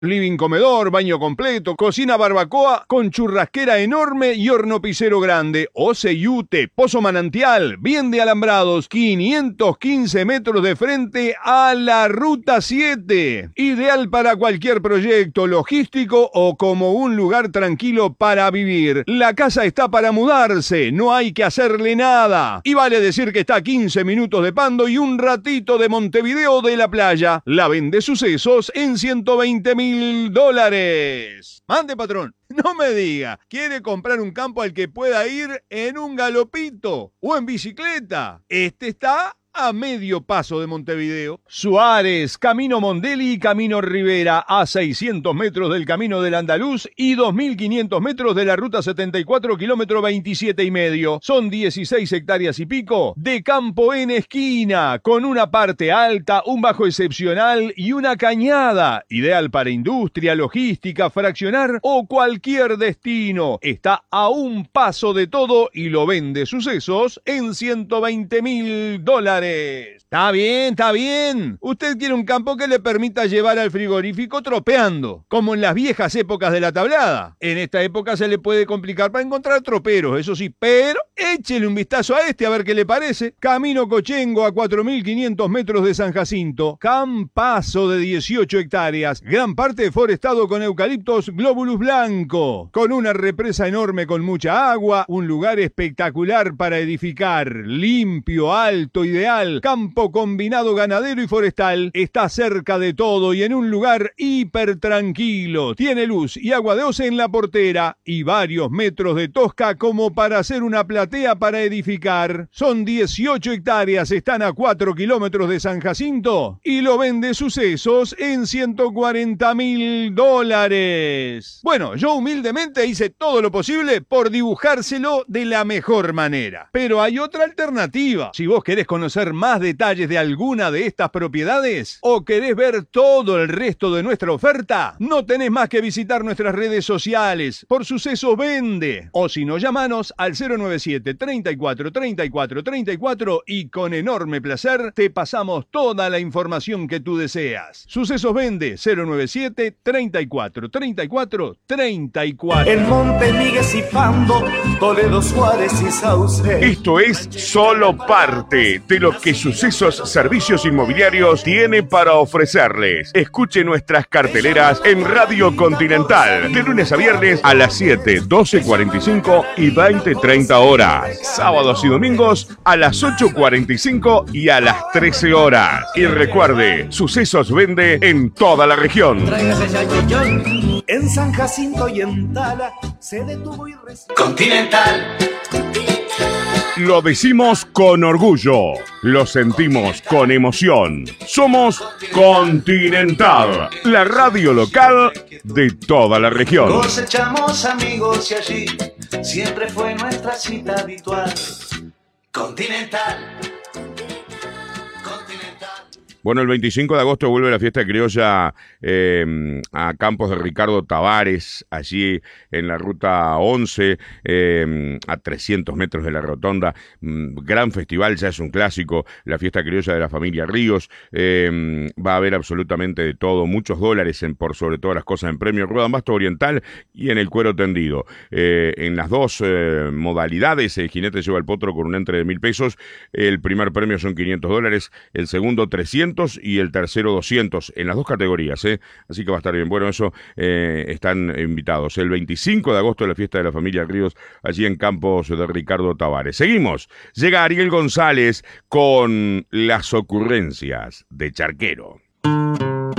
Living comedor, baño completo, cocina barbacoa con churrasquera enorme y horno pisero grande. Oceyute, pozo manantial, bien de alambrados, 515 metros de frente a la Ruta 7. Ideal para cualquier proyecto logístico o como un lugar tranquilo para vivir. La casa está para mudarse, no hay que hacerle nada. Y vale decir que está a 15 minutos de Pando y un ratito de Montevideo de la playa. La vende Sucesos en $120.000. Mande, patrón. No me diga, ¿quiere comprar un campo al que pueda ir en un galopito o en bicicleta? Este está a medio paso de Montevideo. Suárez, Camino Mondeli y Camino Rivera, a 600 metros del Camino del Andaluz y 2.500 metros de la Ruta 74, kilómetro 27,5. Son 16 hectáreas y pico de campo en esquina, con una parte alta, un bajo excepcional y una cañada. Ideal para industria, logística, fraccionar o cualquier destino. Está a un paso de todo y lo vende Sucesos en $120.000. Está bien, está bien. Usted quiere un campo que le permita llevar al frigorífico tropeando, como en las viejas épocas de la tablada. En esta época se le puede complicar para encontrar troperos, eso sí, pero échele un vistazo a este a ver qué le parece. Camino Cochengo a 4.500 metros de San Jacinto. Campazo de 18 hectáreas, gran parte forestado con eucaliptos glóbulus blanco, con una represa enorme con mucha agua, un lugar espectacular para edificar, limpio, alto, ideal. Campo combinado ganadero y forestal. Está cerca de todo y en un lugar hiper tranquilo. Tiene luz y agua de OCE en la portera y varios metros de tosca como para hacer una platea para edificar. Son 18 hectáreas, están a 4 kilómetros de San Jacinto y lo vende Sucesos en $140.000. Bueno, yo humildemente hice todo lo posible por dibujárselo de la mejor manera. Pero hay otra alternativa. Si vos querés conocer más detalles de alguna de estas propiedades o querés ver todo el resto de nuestra oferta, no tenés más que visitar nuestras redes sociales por Sucesos Vende, o si no, llamanos al 097 34 34 34 y con enorme placer te pasamos toda la información que tú deseas. Sucesos Vende, 097 34 34 34. En Montemigues y Pando, Toledo, Suárez y Sauce. Esto es solo parte de lo que Sucesos Servicios Inmobiliarios tiene para ofrecerles. Escuche nuestras carteleras en Radio Continental, de lunes a viernes a las 7, 12:45 y 20:30 horas. Sábados y domingos a las 8:45 y a las 13 horas. Y recuerde, Sucesos vende en toda la región. En San Jacinto y en Tala se detuvo y Continental. Lo decimos con orgullo, lo sentimos con emoción. Somos Continental, la radio local de toda la región. Cosechamos amigos y allí siempre fue nuestra cita habitual. Continental. Bueno, el 25 de agosto vuelve la fiesta criolla a campos de Ricardo Tavares, allí en la ruta 11, a 300 metros de la rotonda. Gran festival, ya es un clásico, la fiesta criolla de la familia Ríos. Va a haber absolutamente de todo, muchos dólares por sobre todas las cosas en premio, rueda en basto oriental y en el cuero tendido. En las dos modalidades, el jinete lleva el potro con un entre de $1.000. El primer premio son $500, el segundo 300 y el tercero 200 en las dos categorías, así que va a estar bien. Bueno, eso están invitados. El 25 de agosto la fiesta de la familia Ríos, allí en campos de Ricardo Tavares. Seguimos. Llega Ariel González con las ocurrencias de Charquero.